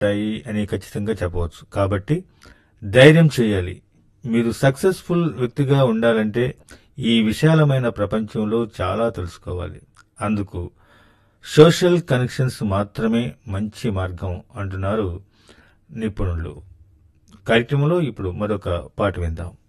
ఉంటాయి అని ఖచ్చితంగా చెప్పవచ్చు. కాబట్టి ధైర్యం చేయాలి. మీరు సక్సెస్ఫుల్ వ్యక్తిగా ఉండాలంటే ఈ విశాలమైన ప్రపంచంలో చాలా తెలుసుకోవాలి. అందుకు సోషల్ కనెక్షన్స్ మాత్రమే మంచి మార్గం అంటున్నారు నిపుణులు. కార్యక్రమంలో ఇప్పుడు మరొక పాట విందాం.